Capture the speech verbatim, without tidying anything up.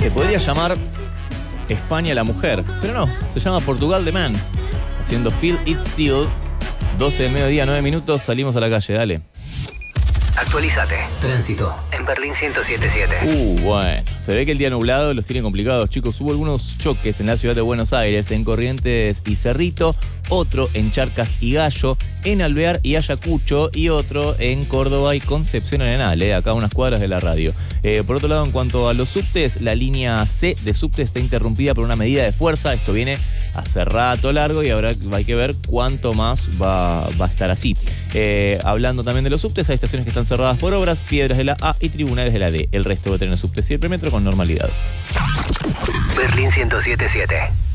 Se podría llamar España la mujer, pero no, se llama Portugal the man. Haciendo Feel It Still, doce del mediodía, nueve minutos, salimos a la calle, dale. Actualízate. Tránsito en Berlín ciento siete punto siete. Uh, bueno, se ve que el día nublado los tiene complicados, chicos. Hubo algunos choques en la ciudad de Buenos Aires, en Corrientes y Cerrito, otro en Charcas y Gallo, en Alvear y Ayacucho, y otro en Córdoba y Concepción Arenal, eh, acá a unas cuadras de la radio. Eh, por otro lado, en cuanto a los subtes, la línea C de subte está interrumpida por una medida de fuerza. Esto viene hace rato largo y ahora hay que ver cuánto más va, va a estar así. Eh, hablando también de los subtes, hay estaciones que están cerradas por obras, Piedras de la A y Tribunales de la D. El resto de trenes subtes y el premetro con normalidad. Berlín ciento siete punto siete.